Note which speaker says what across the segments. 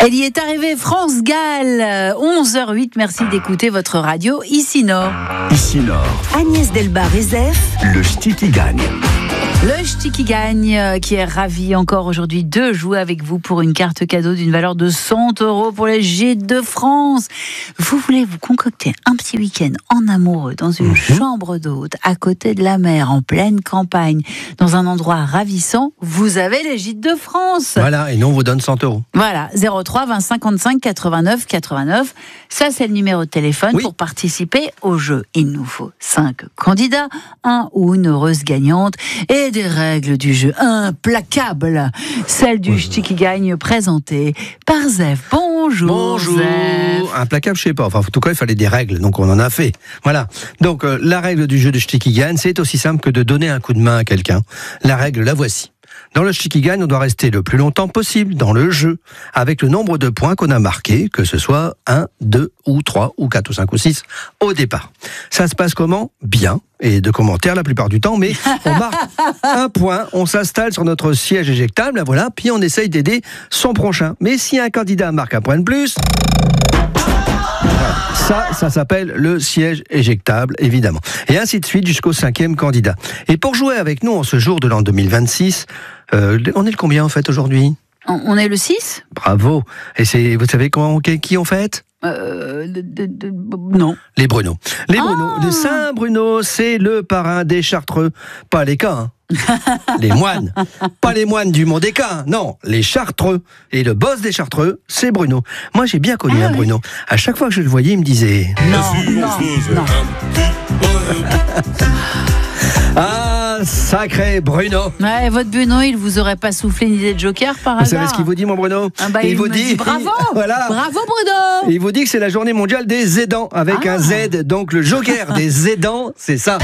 Speaker 1: Elle y est arrivée, France-Galles, 11h08. Merci d'écouter votre radio Ici Nord.
Speaker 2: Ici Nord.
Speaker 3: Agnès Delbar et Zef.
Speaker 2: Le ch'ti qui gagne.
Speaker 1: Le ch'ti qui gagne, qui est ravi encore aujourd'hui de jouer avec vous pour une carte cadeau d'une valeur de 100 € pour les Gîtes de France. Vous voulez vous concocter un petit week-end en amoureux dans une chambre d'hôte à côté de la mer, en pleine campagne, dans un endroit ravissant, vous avez les Gîtes de France.
Speaker 4: Voilà, et nous on vous donne 100 €.
Speaker 1: Voilà, 03 20 55 89 89. Ça, c'est le numéro de téléphone pour participer au jeu. Il nous faut 5 candidats, un ou une heureuse gagnante et des règles du jeu implacables. Celle du ch'ti qui gagne présentée par Zef. Bonjour.
Speaker 4: Bonjour.
Speaker 1: Zef.
Speaker 4: Implacable, je sais pas. Enfin, en tout cas, il fallait des règles, donc on en a fait. Voilà. Donc, la règle du jeu de ch'ti qui gagne, c'est aussi simple que de donner un coup de main à quelqu'un. La règle, la voici. Dans le ch'ti qui gagne, on doit rester le plus longtemps possible dans le jeu, avec le nombre de points qu'on a marqué, que ce soit 1, 2, ou 3, ou 4, ou 5, ou 6, au départ. Ça se passe comment ? Bien, et de commentaires la plupart du temps, mais on marque un point, on s'installe sur notre siège éjectable, voilà, puis on essaye d'aider son prochain. Mais si un candidat marque un point de plus... Ça s'appelle le siège éjectable, évidemment. Et ainsi de suite jusqu'au 5e candidat. Et pour jouer avec nous en ce jour de l'an 2026, on est le combien en fait aujourd'hui ?
Speaker 1: On est le 6 ?
Speaker 4: Bravo. Et vous savez qui on fête ?
Speaker 1: Non.
Speaker 4: Les Bruno. Les Bruno. Le Saint Bruno, c'est le parrain des Chartreux. Pas les cas, hein. Les moines. Pas les moines du Mont des Cas, non, les Chartreux. Et le boss des Chartreux, c'est Bruno. Moi, j'ai bien connu un Bruno. À chaque fois que je le voyais, il me disait... Non. Ah, sacré Bruno.
Speaker 1: Ouais, votre Bruno, il vous aurait pas soufflé une idée de joker par hasard ?
Speaker 4: Vous savez ce qu'il vous dit, mon Bruno ?
Speaker 1: Il vous dit bravo.
Speaker 4: Voilà.
Speaker 1: Bravo, Bruno.
Speaker 4: Il vous dit que c'est la journée mondiale des aidants, avec un Z. Donc le joker des aidants, c'est ça.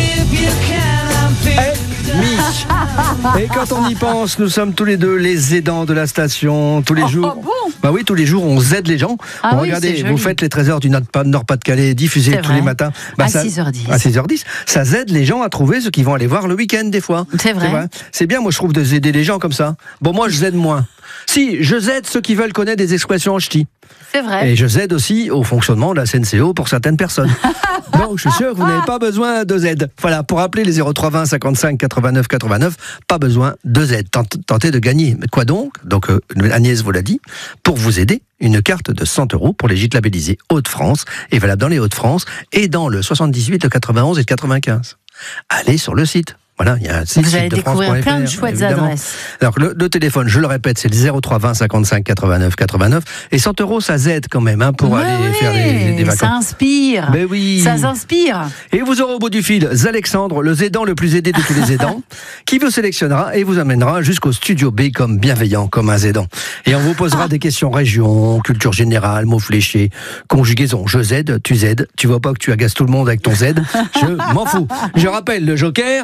Speaker 4: Et quand on y pense, nous sommes tous les deux les aidants de la station. Tous les jours.
Speaker 1: Bon.
Speaker 4: Bah oui, tous les jours, on aide les gens. Regardez, vous faites les trésors du Nord-Pas-de-Calais diffusés tous les matins.
Speaker 1: À 6h10.
Speaker 4: À 6h10. Ça aide les gens à trouver ce qu'ils vont aller voir le week-end, des fois.
Speaker 1: C'est vrai.
Speaker 4: C'est bien, moi, je trouve, d'aider les gens comme ça. Bon, moi, je aide moins. Si, je aide ceux qui veulent connaître des expressions en ch'ti.
Speaker 1: C'est vrai.
Speaker 4: Et je aide aussi au fonctionnement de la CNCO pour certaines personnes. Donc, je suis sûr que vous n'avez pas besoin de Z. Voilà, pour appeler les 03 20 55 89 89, pas besoin de Z. Tentez de gagner. Quoi donc ? Donc, Agnès vous l'a dit, pour vous aider, une carte de 100 € pour les gîtes labellisés Hauts-de-France, et valable dans les Hauts-de-France, et dans le 78, le 91 et le 95. Allez sur le site. Voilà, il y a un site.
Speaker 1: Vous allez découvrir plein de chouettes adresses.
Speaker 4: Alors, le téléphone, je le répète, c'est le 03 20 55 89 89. Et 100 €, ça aide quand même, hein, pour aller faire des vacances.
Speaker 1: Ça inspire.
Speaker 4: Mais oui.
Speaker 1: Ça s'inspire.
Speaker 4: Et vous aurez au bout du fil Alexandre, le aidant le plus aidé de tous les aidants, qui vous sélectionnera et vous amènera jusqu'au studio B comme bienveillant, comme un aidant. Et on vous posera des questions région, culture générale, mots fléchés, conjugaison. Je Z, tu Z. Tu vois pas que tu agaces tout le monde avec ton Z ? Je m'en fous. Je rappelle le joker.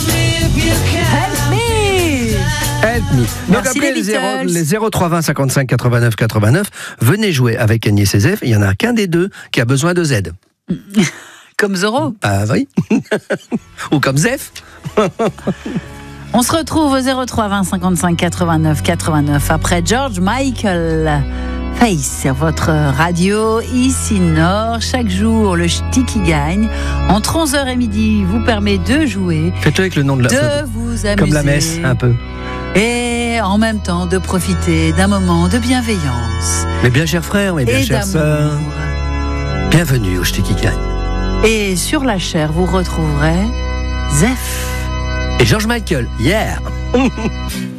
Speaker 4: Help me. Donc après les 03 20 55 89 89, venez jouer avec Agnès et Zef. Il n'y en a qu'un des deux qui a besoin de Z.
Speaker 1: Comme Zorro.
Speaker 4: Ah oui. Ou comme Zef.
Speaker 1: On se retrouve au 03 20 55 89 89 après George Michael. Face sur votre radio Ici Nord. Chaque jour, le ch'ti qui gagne entre 11h et midi vous permet de jouer.
Speaker 4: Faites-le avec le nom de
Speaker 1: vous amuser.
Speaker 4: Comme la messe, un peu.
Speaker 1: Et en même temps de profiter d'un moment de bienveillance.
Speaker 4: Mes bien chers frères, mes bien chères sœurs, bienvenue au ch'ti qui gagne.
Speaker 1: Et sur la chaire, vous retrouverez Zef.
Speaker 4: Et George Michael, yeah.